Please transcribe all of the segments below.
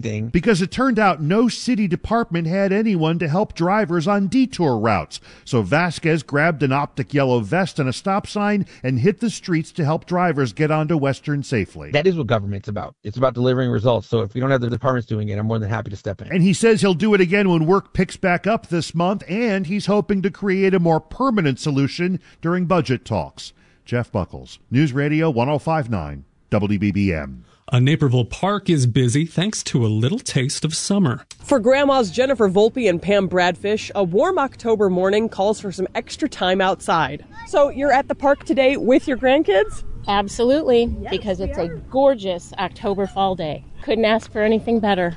thing. Because it turned out no city department had anyone to help drivers on detour routes. So Vasquez grabbed an optic yellow vest and a stop sign and hit the streets to help drivers get onto Western safely. That is what government's about. It's about delivering results. So if we don't have the departments doing it, I'm more than happy to step in. And he says he'll do it again when work picks back up this month, and he's hoping to create a more permanent solution during budget talks. Jeff Buckles, News Radio 105.9 WBBM. A Naperville park is busy thanks to a little taste of summer. For grandmas Jennifer Volpe and Pam Bradfish, a warm October morning calls for some extra time outside. So you're at the park today with your grandkids? Absolutely, because it's a gorgeous October fall day. Couldn't ask for anything better.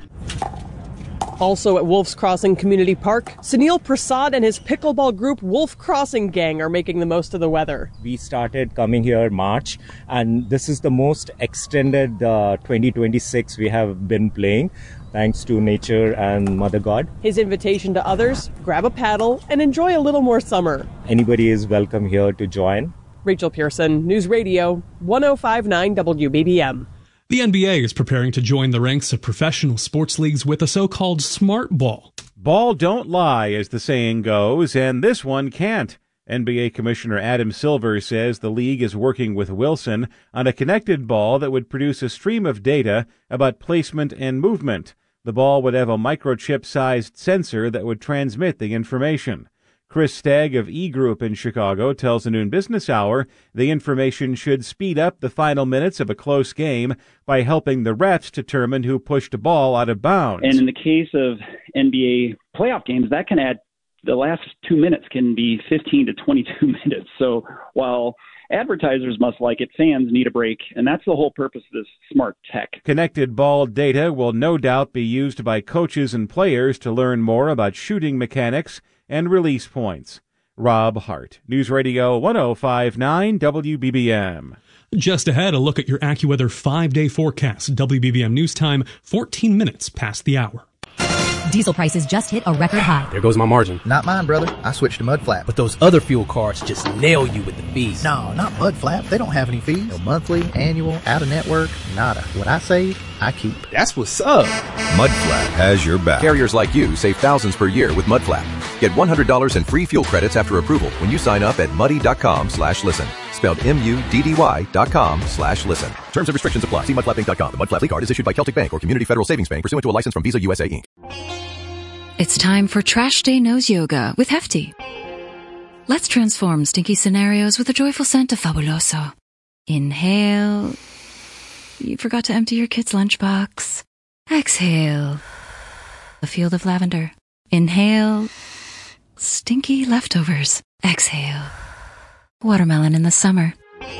Also at Wolf's Crossing Community Park, Sunil Prasad and his pickleball group Wolf Crossing Gang are making the most of the weather. We started coming here March, and this is the most extended 2026 we have been playing, thanks to nature and Mother God. His invitation to others, grab a paddle and enjoy a little more summer. Anybody is welcome here to join. Rachel Pearson, News Radio 105.9 WBBM. The NBA is preparing to join the ranks of professional sports leagues with a so-called smart ball. Ball don't lie, as the saying goes, and this one can't. NBA Commissioner Adam Silver says the league is working with Wilson on a connected ball that would produce a stream of data about placement and movement. The ball would have a microchip-sized sensor that would transmit the information. Chris Stagg of E-Group in Chicago tells the Noon Business Hour the information should speed up the final minutes of a close game by helping the refs determine who pushed a ball out of bounds. And in the case of NBA playoff games, that can add, the last 2 minutes can be 15 to 22 minutes. So while advertisers must like it, fans need a break, and that's the whole purpose of this smart tech. Connected ball data will no doubt be used by coaches and players to learn more about shooting mechanics and release points. Rob Hart, News Radio 105.9 WBBM. Just ahead, a look at your AccuWeather 5-day forecast. WBBM News Time, 14 minutes past the hour. Diesel prices just hit a record high. There goes my margin. Not mine, brother. I switched to Mudflap. But those other fuel cards just nail you with the fees. No, not Mudflap. They don't have any fees. No monthly, annual, out-of-network, nada. What I save, I keep. That's what's up. Mudflap has your back. Carriers like you save thousands per year with Mudflap. Get $100 in free fuel credits after approval when you sign up at muddy.com/listen. Spelled MUDDY.com/listen. Terms and restrictions apply. See mudflappinc.com. The Mudflap card is issued by Celtic Bank or Community Federal Savings Bank pursuant to a license from Visa USA Inc. It's time for Trash Day Nose Yoga with Hefty. Let's transform stinky scenarios with a joyful scent of Fabuloso. Inhale. You forgot to empty your kid's lunchbox. Exhale. A field of lavender. Inhale. Stinky leftovers. Exhale. Watermelon in the summer.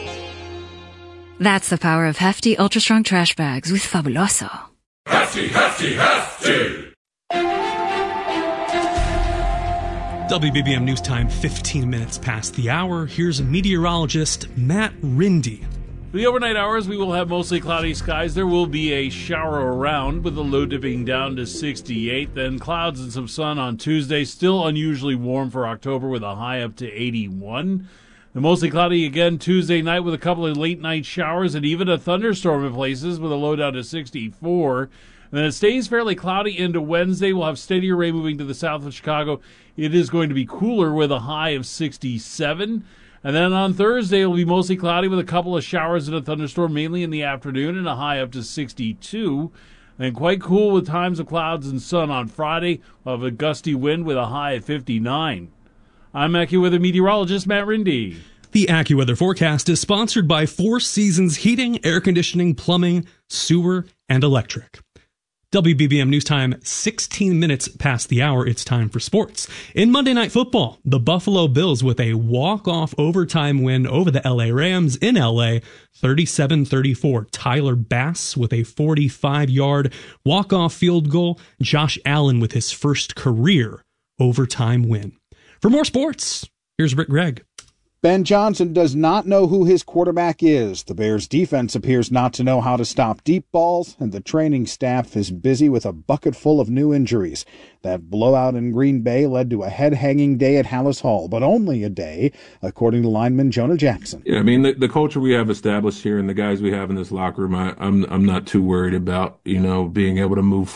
That's the power of Hefty Ultra Strong Trash Bags with Fabuloso. Hefty, Hefty, Hefty! WBBM News Time, 15 minutes past the hour. Here's meteorologist Matt Rindy. For the overnight hours, we will have mostly cloudy skies. There will be a shower around with the low dipping down to 68. Then clouds and some sun on Tuesday. Still unusually warm for October with a high up to 81. And mostly cloudy again Tuesday night with a couple of late night showers and even a thunderstorm in places with a low down to 64. And then it stays fairly cloudy into Wednesday. We'll have steadier rain moving to the south of Chicago. It is going to be cooler with a high of 67. And then on Thursday, it will be mostly cloudy with a couple of showers and a thunderstorm, mainly in the afternoon, and a high up to 62. And quite cool with times of clouds and sun on Friday. We'll have a gusty wind with a high of 59. I'm AccuWeather meteorologist Matt Rindy. The AccuWeather forecast is sponsored by Four Seasons Heating, Air Conditioning, Plumbing, Sewer, and Electric. WBBM News Time, 16 minutes past the hour. It's time for sports. In Monday Night Football, the Buffalo Bills with a walk-off overtime win over the LA Rams in LA, 37-34. Tyler Bass with a 45-yard walk-off field goal. Josh Allen with his first career overtime win. For more sports, here's Rick Gregg. Ben Johnson does not know who his quarterback is. The Bears' defense appears not to know how to stop deep balls, and the training staff is busy with a bucket full of new injuries. That blowout in Green Bay led to a head-hanging day at Hallis Hall, but only a day, according to lineman Jonah Jackson. Yeah, I mean, the culture we have established here and the guys we have in this locker room, I'm not too worried about, being able to move